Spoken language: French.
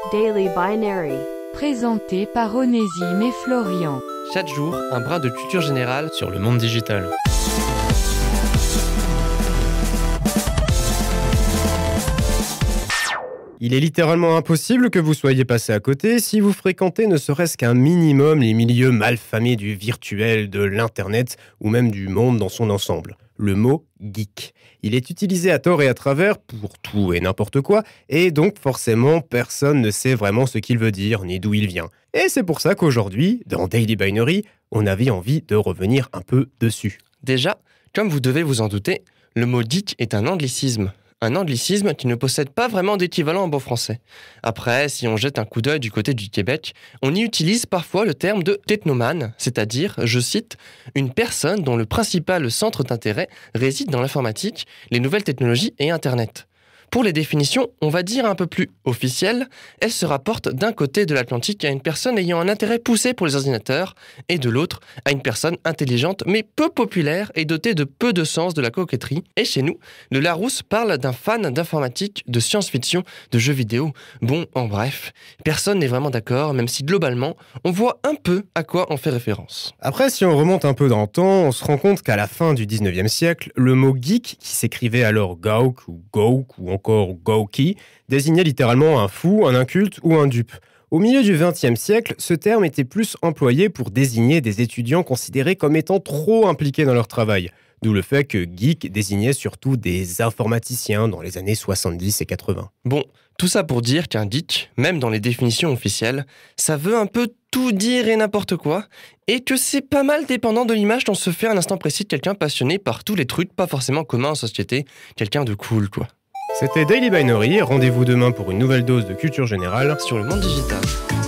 Daily Binary. Présenté par Onésime et Florian. Chaque jour, un brin de culture générale sur le monde digital. Il est littéralement impossible que vous soyez passé à côté si vous fréquentez ne serait-ce qu'un minimum les milieux malfamés du virtuel, de l'internet ou même du monde dans son ensemble. Le mot geek. Il est utilisé à tort et à travers pour tout et n'importe quoi, et donc forcément personne ne sait vraiment ce qu'il veut dire ni d'où il vient. Et c'est pour ça qu'aujourd'hui, dans Daily Binary, on avait envie de revenir un peu dessus. Déjà, comme vous devez vous en douter, le mot geek est un anglicisme. Un anglicisme qui ne possède pas vraiment d'équivalent en bon français. Après, si on jette un coup d'œil du côté du Québec, on y utilise parfois le terme de technomane, c'est-à-dire, je cite, une personne dont le principal centre d'intérêt réside dans l'informatique, les nouvelles technologies et Internet. Pour les définitions, on va dire un peu plus officielles, elles se rapportent d'un côté de l'Atlantique à une personne ayant un intérêt poussé pour les ordinateurs, et de l'autre à une personne intelligente mais peu populaire et dotée de peu de sens de la coquetterie. Et chez nous, le Larousse parle d'un fan d'informatique, de science-fiction, de jeux vidéo. Bon, en bref, personne n'est vraiment d'accord, même si globalement, on voit un peu à quoi on fait référence. Après, si on remonte un peu dans le temps, on se rend compte qu'à la fin du 19e siècle, le mot geek, qui s'écrivait alors gauk ou gauk ou encore gawky, désignait littéralement un fou, un inculte ou un dupe. Au milieu du XXe siècle, ce terme était plus employé pour désigner des étudiants considérés comme étant trop impliqués dans leur travail. D'où le fait que geek désignait surtout des informaticiens dans les années 70 et 80. Bon, tout ça pour dire qu'un geek, même dans les définitions officielles, ça veut un peu tout dire et n'importe quoi, et que c'est pas mal dépendant de l'image dont se fait à un instant précis de quelqu'un passionné par tous les trucs pas forcément communs en société, quelqu'un de cool quoi. C'était Daily Binary, rendez-vous demain pour une nouvelle dose de culture générale sur le monde digital.